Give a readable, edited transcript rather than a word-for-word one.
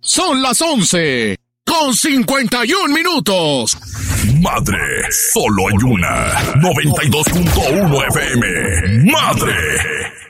Son las 11:51. Madre, solo hay una. 92.1 FM. Madre.